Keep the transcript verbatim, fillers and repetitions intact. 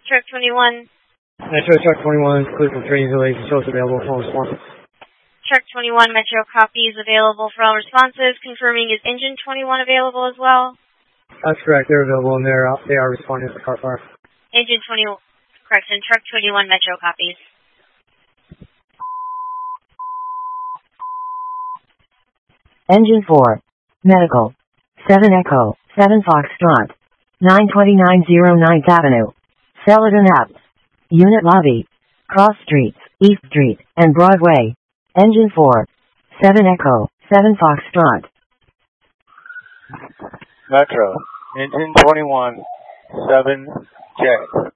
Truck twenty-one. Metro Truck twenty-one, Cleveland training delays, shows available for all responses. Truck twenty-one, Metro copies available for all responses. Confirming, is engine twenty-one available as well? That's correct. They're available and they're, they are responding to the car fire. Engine twenty-one, correction, Truck twenty-one, Metro copies. Engine four. Medical. seven Echo, seven Foxtrot. nine twenty-nine oh ninth Avenue. Celadon Ave. Unit lobby. Cross Streets, East Street, and Broadway. Engine four. seven Echo, seven Foxtrot. Metro. Engine twenty-one, seven J.